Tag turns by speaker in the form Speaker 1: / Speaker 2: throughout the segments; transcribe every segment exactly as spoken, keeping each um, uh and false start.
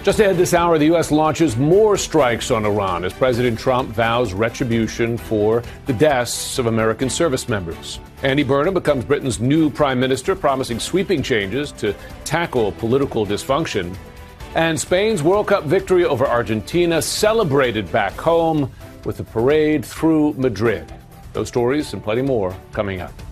Speaker 1: Just ahead this hour, the U S launches more strikes on Iran as President Trump vows retribution for the deaths of American service members. Andy Burnham becomes Britain's new prime minister, promising sweeping changes to tackle political dysfunction. And Spain's World Cup victory over Argentina celebrated back home with a parade through Madrid. Those stories and plenty more coming up.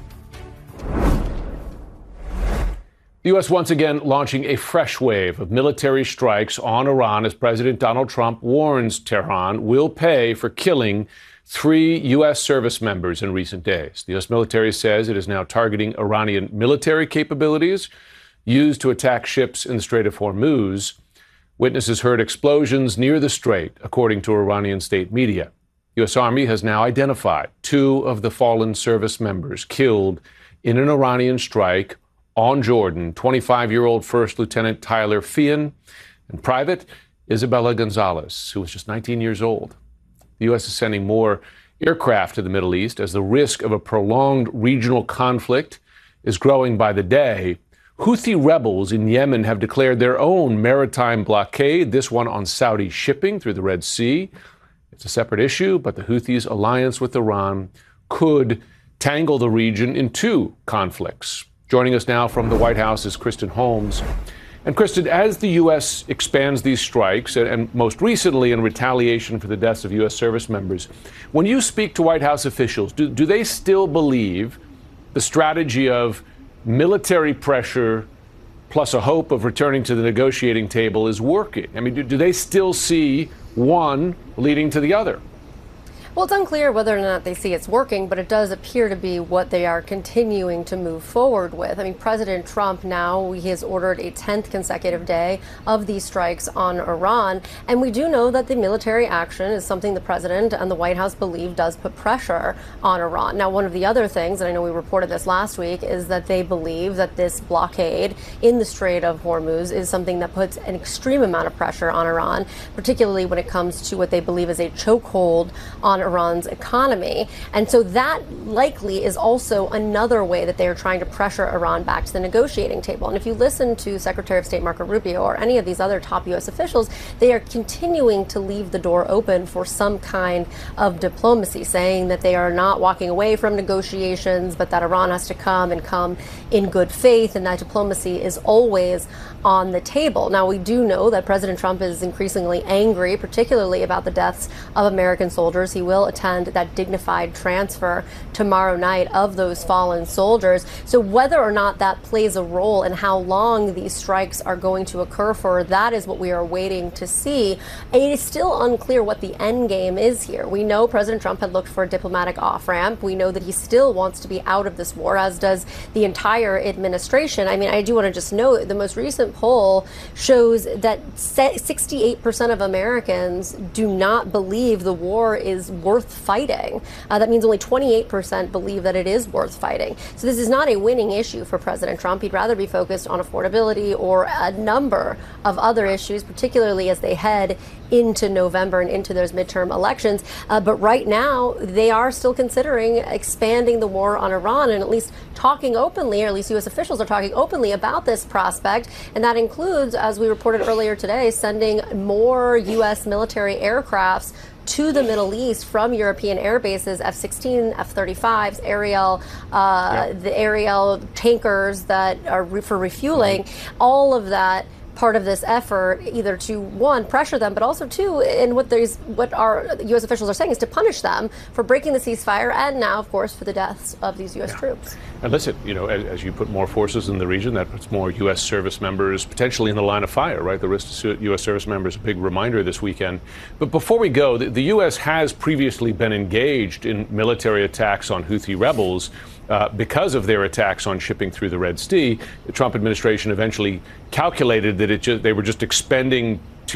Speaker 1: The U S once again launching a fresh wave of military strikes on Iran as President Donald Trump warns Tehran will pay for killing three U S service members in recent days. The U S military says it is now targeting Iranian military capabilities used to attack ships in the Strait of Hormuz. Witnesses heard explosions near the strait, according to Iranian state media. The U S Army has now identified two of the fallen service members killed in an Iranian strike on Jordan, twenty-five-year-old First Lieutenant Tyler Feehan and Private Isabella Gonzalez, who was just nineteen years old. The U S is sending more aircraft to the Middle East as the risk of a prolonged regional conflict is growing by the day. Houthi rebels in Yemen have declared their own maritime blockade, this one on Saudi shipping through the Red Sea. It's a separate issue, but the Houthis' alliance with Iran could tangle the region in two conflicts. Joining us now from the White House is Kristen Holmes. And Kristen, as the U S expands these strikes, and, and most recently in retaliation for the deaths of U S service members, when you speak to White House officials, do, do they still believe the strategy of military pressure plus a hope of returning to the negotiating table is working? I mean, do, do they still see one leading to the other?
Speaker 2: Well, it's unclear whether or not they see it's working, but it does appear to be what they are continuing to move forward with. I mean, President Trump now, he has ordered a tenth consecutive day of these strikes on Iran. And we do know that the military action is something the president and the White House believe does put pressure on Iran. Now, one of the other things, and I know we reported this last week, is that they believe that this blockade in the Strait of Hormuz is something that puts an extreme amount of pressure on Iran, particularly when it comes to what they believe is a chokehold on Iran's economy. And so that likely is also another way that they are trying to pressure Iran back to the negotiating table. And if you listen to Secretary of State Marco Rubio or any of these other top U S officials, they are continuing to leave the door open for some kind of diplomacy, saying that they are not walking away from negotiations, but that Iran has to come and come in good faith, and that diplomacy is always on the table. Now, we do know that President Trump is increasingly angry, particularly about the deaths of American soldiers. He will attend that dignified transfer tomorrow night of those fallen soldiers. So whether or not that plays a role in how long these strikes are going to occur for, that is what we are waiting to see. It is still unclear what the end game is here. We know President Trump had looked for a diplomatic off-ramp. We know that he still wants to be out of this war, as does the entire administration. I mean, I do want to just note the most recent poll shows that sixty-eight percent of Americans do not believe the war is worth fighting. Uh, that means only twenty-eight percent believe that it is worth fighting. So this is not a winning issue for President Trump. He'd rather be focused on affordability or a number of other issues, particularly as they head into November and into those midterm elections. Uh, but right now, they are still considering expanding the war on Iran, and at least talking openly, or at least U S officials are talking openly about this prospect. And that includes, as we reported earlier today, sending more U S military aircrafts to the Middle East from European air bases, F sixteen, F thirty-fives, Ariel, uh, yeah. the Ariel tankers that are re- for refueling, mm-hmm. all of that part of this effort, either to, one, pressure them, but also, two, and what there's what our U S officials are saying is to punish them for breaking the ceasefire, and now, of course, for the deaths of these U S yeah. troops.
Speaker 1: And listen, you know, as, as you put more forces in the region, that puts more U S service members potentially in the line of fire, right? The risk to U S service members, a big reminder this weekend. But before we go, the, the U S has previously been engaged in military attacks on Houthi rebels. Uh, because of their attacks on shipping through the Red Sea. The Trump administration eventually calculated that it just, they were just expending